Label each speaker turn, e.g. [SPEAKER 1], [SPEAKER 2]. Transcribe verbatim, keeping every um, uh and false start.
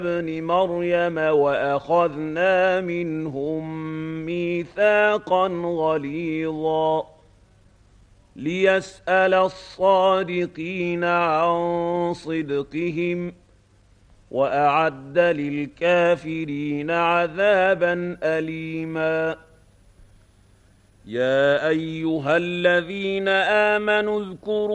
[SPEAKER 1] ابن مريم وأخذنا منهم ميثاقا غليظا ليسأل الصادقين عن صدقهم وأعد للكافرين عذابا أليما. يا أيها الذين آمنوا اذكروا